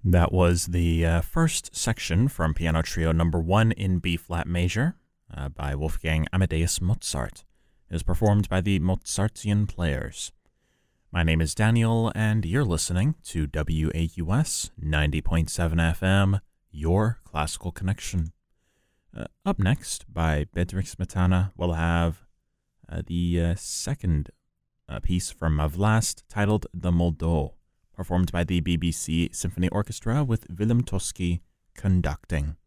That was the first section from Piano Trio Number 1 in B-flat major by Wolfgang Amadeus Mozart. It is performed by the Mozartian Players. My name is Daniel, and you're listening to WAUS 90.7 FM, Your Classical Connection. Up next, by Bedřich Smetana, we'll have the second piece from Vlast titled The Moldau, performed by the BBC Symphony Orchestra with Willem Toski conducting.